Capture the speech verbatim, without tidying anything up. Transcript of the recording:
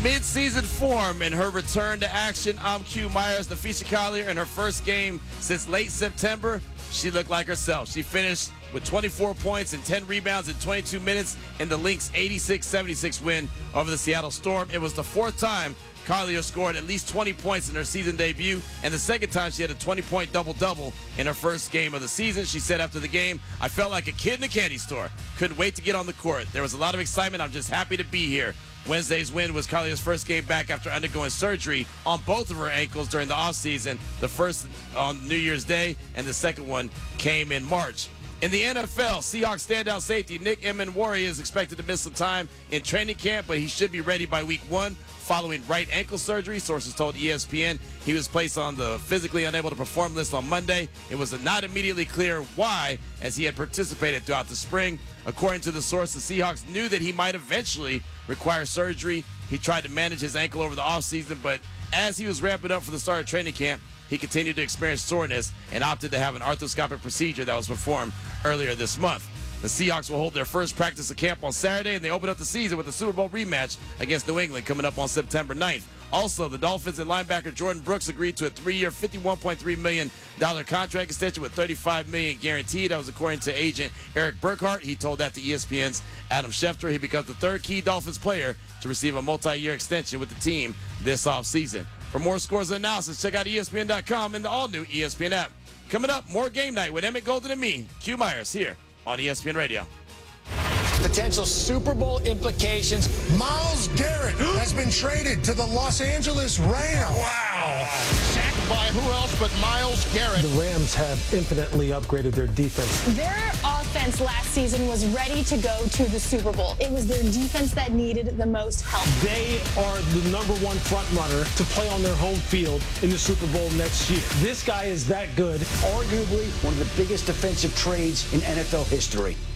mid-season form in her return to action. I'm Q Myers, the feature collier, in her first game since late September. She looked like herself. She finished with twenty-four points and ten rebounds in twenty-two minutes in the Lynx eighty-six seventy-six win over the Seattle Storm. It was the fourth time Collier scored at least twenty points in her season debut, and the second time she had a twenty-point double-double in her first game of the season. She said after the game, "I felt like a kid in a candy store. Couldn't wait to get on the court. There was a lot of excitement. I'm just happy to be here." Wednesday's win was Collier's first game back after undergoing surgery on both of her ankles during the offseason, the first on New Year's Day, and the second one came in March. In the N F L, Seahawks standout safety Nick Emmanwori is expected to miss some time in training camp, but he should be ready by week one following right ankle surgery. Sources told E S P N he was placed on the physically unable to perform list on Monday. It was not immediately clear why, as he had participated throughout the spring. According to the source, the Seahawks knew that he might eventually require surgery. He tried to manage his ankle over the offseason, but as he was ramping up for the start of training camp, he continued to experience soreness and opted to have an arthroscopic procedure that was performed earlier this month. The Seahawks will hold their first practice of camp on Saturday, and they open up the season with a Super Bowl rematch against New England coming up on September ninth. Also, the Dolphins and linebacker Jordan Brooks agreed to a three-year, fifty-one point three million dollars contract extension with thirty-five million dollars guaranteed. That was according to agent Eric Burkhart. He told that to E S P N's Adam Schefter. He becomes the third key Dolphins player to receive a multi-year extension with the team this offseason. For more scores and analysis, check out E S P N dot com and the all-new E S P N app. Coming up, more Game Night with Emmett Golden and me, Q Myers, here on E S P N Radio. Potential Super Bowl implications. Myles Garrett has been traded to the Los Angeles Rams. Wow. Sacked by who else but Myles Garrett. The Rams have infinitely upgraded their defense. Their offense last season was ready to go to the Super Bowl. It was their defense that needed the most help. They are the number one front runner to play on their home field in the Super Bowl next year. This guy is that good. Arguably one of the biggest defensive trades in N F L history.